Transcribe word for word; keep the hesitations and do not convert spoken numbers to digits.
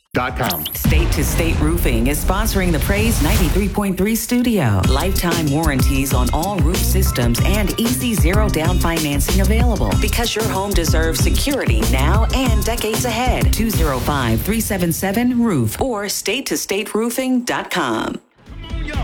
Dot com. State to State Roofing is sponsoring the Praise ninety-three point three studio. Lifetime warranties on all roof systems and easy zero down financing available because your home deserves security now and decades ahead. two oh five, three seven seven, roof or state to state roofing dot com.